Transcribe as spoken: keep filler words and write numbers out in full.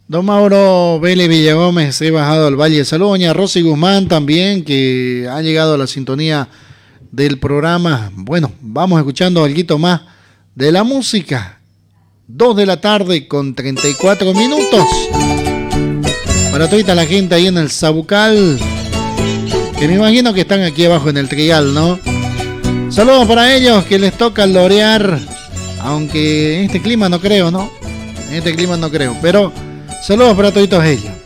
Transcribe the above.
Don Mauro Vélez Villagómez, he bajado al Valle. Saludos, doña Rosy Guzmán también, que ha llegado a la sintonía del programa. Bueno, vamos escuchando algo más de la música. Dos de la tarde con treinta y cuatro minutos. Para toda la gente ahí en el Sabucal, que me imagino que están aquí abajo en el Trigal, ¿no? Saludos para ellos que les toca lorear, aunque en este clima no creo, ¿no? En este clima no creo, pero saludos para todos ellos.